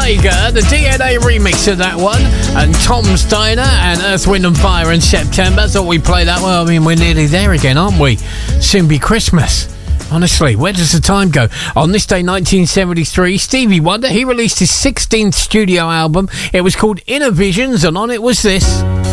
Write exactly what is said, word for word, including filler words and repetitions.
Sega, the D N A remix of that one, and Tom's Diner and Earth, Wind and Fire in September. Thought we'd play that. Well, I mean, we're nearly there again, aren't we? Soon be Christmas. Honestly, where does the time go? On this day, nineteen seventy-three, Stevie Wonder, he released his sixteenth studio album. It was called Inner Visions, and on it was this.